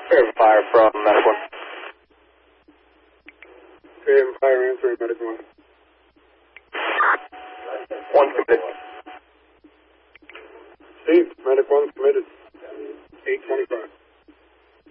Fair fire from Medic 1. Fair fire answering Medic 1. 1 committed. Steve, Medic 1 committed. 825.